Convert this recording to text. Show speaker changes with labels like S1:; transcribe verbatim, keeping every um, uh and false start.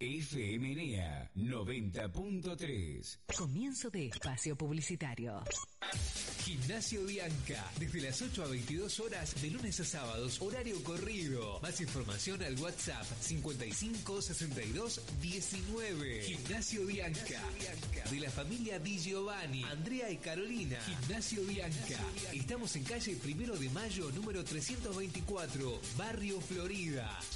S1: F M N E A noventa punto tres.
S2: Comienzo de espacio publicitario.
S3: Gimnasio Bianca, desde las ocho a veintidós horas de lunes a sábados, horario corrido. Más información al WhatsApp cincuenta y cinco, sesenta y dos, diecinueve. Gimnasio Bianca, de la familia Di Giovanni, Andrea y Carolina. Gimnasio Bianca. Estamos en calle Primero de Mayo, número trescientos veinticuatro, Barrio Florida.